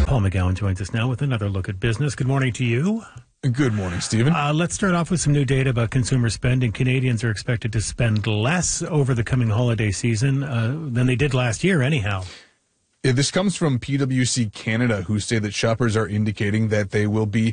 Paul McGowan joins us now with another look at business. Good morning to you. Good morning, Stephen. Let's start off with some new data about consumer spending. Canadians are expected to spend less over the coming holiday season than they did last year, anyhow. This comes from PwC Canada, who say that shoppers are indicating that they will be,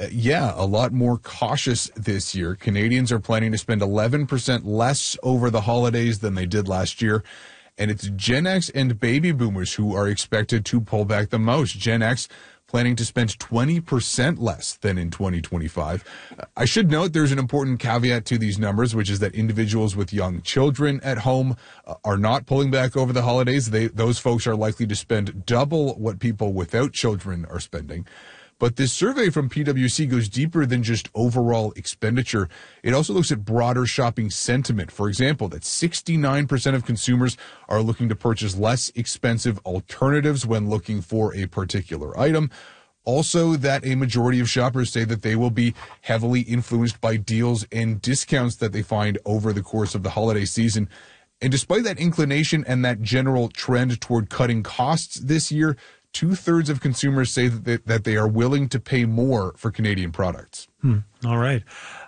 a lot more cautious this year. Canadians are planning to spend 11% less over the holidays than they did last year. And it's Gen X and baby boomers who are expected to pull back the most. Gen X planning to spend 20% less than in 2025. I should note there's an important caveat to these numbers, which is that individuals with young children at home are not pulling back over the holidays. Those folks are likely to spend double what people without children are spending. But this survey from PwC goes deeper than just overall expenditure. It also looks at broader shopping sentiment. For example, that 69% of consumers are looking to purchase less expensive alternatives when looking for a particular item. Also, that a majority of shoppers say that they will be heavily influenced by deals and discounts that they find over the course of the holiday season. And despite that inclination and that general trend toward cutting costs this year, 2/3 of consumers say that they are willing to pay more for Canadian products. All right.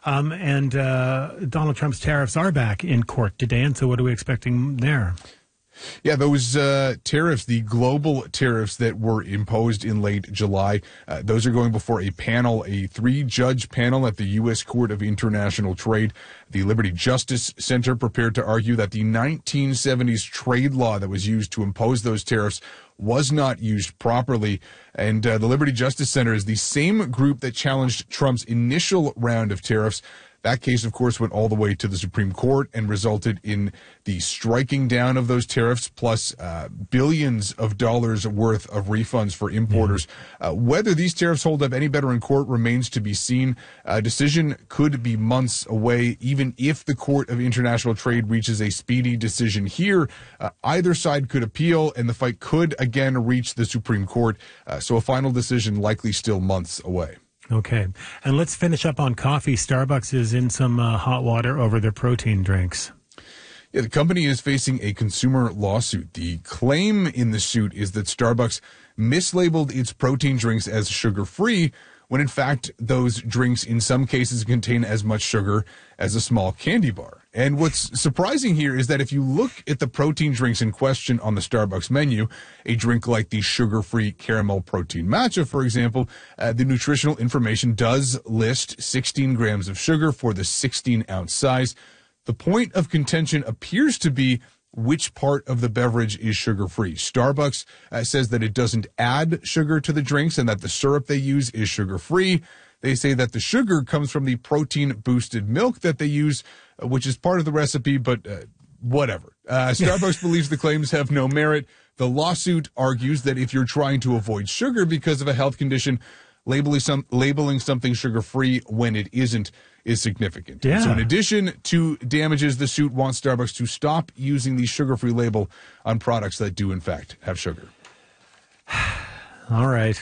And Donald Trump's tariffs are back in court today. And so what are we expecting there? Yeah, those tariffs, the global tariffs that were imposed in late July, those are going before a panel, a 3-judge panel at the U.S. Court of International Trade. The Liberty Justice Center prepared to argue that the 1970s trade law that was used to impose those tariffs was not used properly. And the Liberty Justice Center is the same group that challenged Trump's initial round of tariffs. That case, of course, went all the way to the Supreme Court and resulted in the striking down of those tariffs, plus billions of dollars worth of refunds for importers. Whether these tariffs hold up any better in court remains to be seen. A decision could be months away, even if the Court of International Trade reaches a speedy decision here. Either side could appeal, and the fight could again reach the Supreme Court. So a final decision likely still months away. Okay. And let's finish up on coffee. Starbucks is in some hot water over their protein drinks. Yeah, the company is facing a consumer lawsuit. The claim in the suit is that Starbucks mislabeled its protein drinks as sugar-free, when in fact those drinks in some cases contain as much sugar as a small candy bar. And what's surprising here is that if you look at the protein drinks in question on the Starbucks menu, a drink like the sugar-free caramel protein matcha, for example, the nutritional information does list 16 grams of sugar for the 16-ounce size. The point of contention appears to be which part of the beverage is sugar-free. Starbucks says that it doesn't add sugar to the drinks and that the syrup they use is sugar-free. They say that the sugar comes from the protein-boosted milk that they use, which is part of the recipe, but whatever. Starbucks believes the claims have no merit. The lawsuit argues that if you're trying to avoid sugar because of a health condition, labeling something sugar-free when it isn't is significant. Yeah. So in addition to damages, the suit wants Starbucks to stop using the sugar-free label on products that do, in fact, have sugar. All right.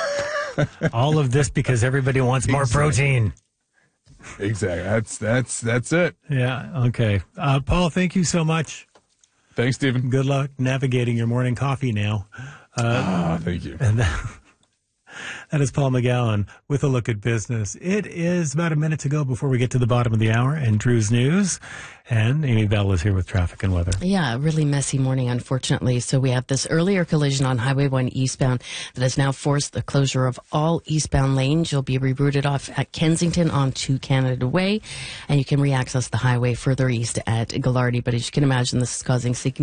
All of this because everybody wants more protein. Exactly. That's it. Yeah. Okay. Paul, thank you so much. Thanks, Stephen. Good luck navigating your morning coffee now. Thank you. And that is Paul McGowan with a look at business. It is about a minute to go before we get to the bottom of the hour and Drew's News. And Amy Bell is here with traffic and weather. Yeah, a really messy morning, unfortunately. So we have this earlier collision on Highway 1 eastbound that has now forced the closure of all eastbound lanes. You'll be rerouted off at Kensington onto Canada Way, and you can reaccess the highway further east at Gallardi. But as you can imagine, this is causing significant